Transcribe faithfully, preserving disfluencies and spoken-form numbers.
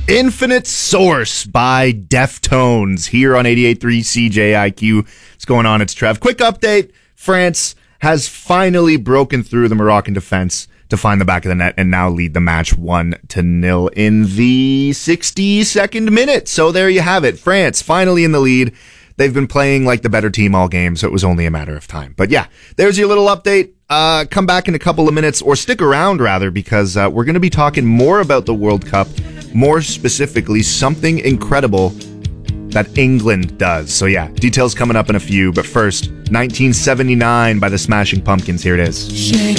Infinite Source by Deftones here on eighty-eight point three C J I Q. What's going on? It's Trev. Quick update. France has finally broken through the Moroccan defense to find the back of the net and now lead the match one to nil in the sixty-second minute. So there you have it. France finally in the lead. They've been playing like the better team all game, so it was only a matter of time. But yeah, there's your little update. Uh, come back in a couple of minutes, or stick around rather, because uh, we're going to be talking more about the World Cup, more specifically something incredible that England does. So yeah, details coming up in a few, but first, nineteen seventy-nine by the Smashing Pumpkins. Here it is. Shake